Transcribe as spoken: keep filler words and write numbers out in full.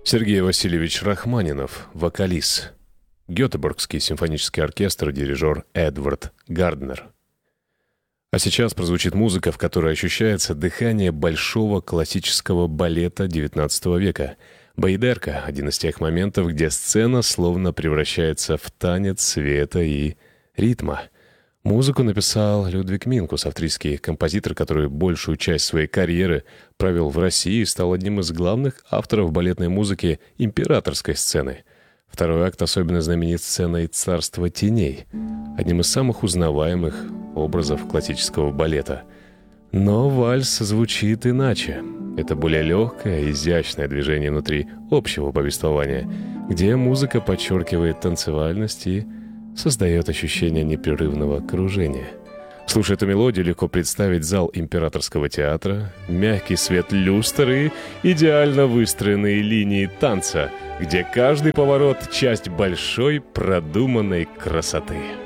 Сергей Васильевич Рахманинов, вокалист. Гетеборгский симфонический оркестр, дирижер Эдвард Гарднер. А сейчас прозвучит музыка, в которой ощущается дыхание большого классического балета девятнадцатого века. Байдерка — один из тех моментов, где сцена словно превращается в танец света и ритма. Музыку написал Людвиг Минкус, австрийский композитор, который большую часть своей карьеры провел в России и стал одним из главных авторов балетной музыки императорской сцены. Второй акт особенно знаменит сценой «Царство теней», одним из самых узнаваемых образов классического балета. Но вальс звучит иначе. Это более легкое, изящное движение внутри общего повествования, где музыка подчеркивает танцевальность и создает ощущение непрерывного кружения. Слушая эту мелодию, легко представить зал императорского театра, мягкий свет люстр и идеально выстроенные линии танца, где каждый поворот — часть большой продуманной красоты.